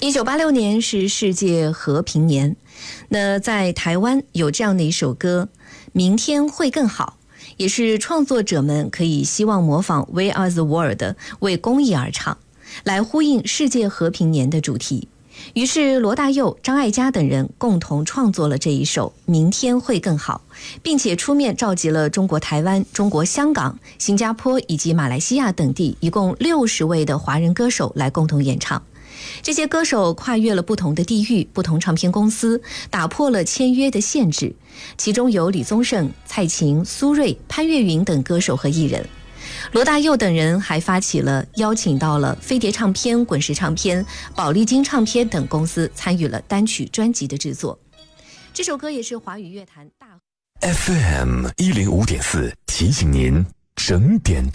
1986年是世界和平年，那在台湾有这样的一首歌，明天会更好，也是创作者们可以希望模仿 We Are the World 为公益而唱，来呼应世界和平年的主题。于是罗大佑、张艾嘉等人共同创作了这一首《明天会更好》，并且出面召集了中国台湾、中国香港、新加坡以及马来西亚等地一共60位的华人歌手来共同演唱。这些歌手跨越了不同的地域、不同唱片公司，打破了签约的限制，其中有李宗盛、蔡琴、苏芮、潘越云等歌手和艺人。罗大佑等人还发起了邀请到了飞碟唱片、滚石唱片、宝丽金唱片等公司参与了单曲专辑的制作。这首歌也是华语乐坛大 FM 105.4提醒您整点